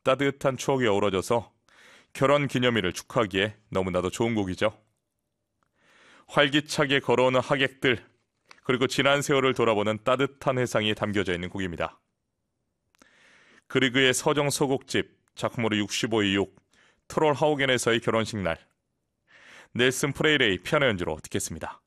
따뜻한 추억이 어우러져서 결혼 기념일을 축하하기에 너무나도 좋은 곡이죠. 활기차게 걸어오는 하객들, 그리고 지난 세월을 돌아보는 따뜻한 회상이 담겨져 있는 곡입니다. 그리그의 서정 소곡집 작품으로 6526 트롤 하우겐에서의 결혼식 날, 넬슨 프레이레의 피아노 연주로 듣겠습니다.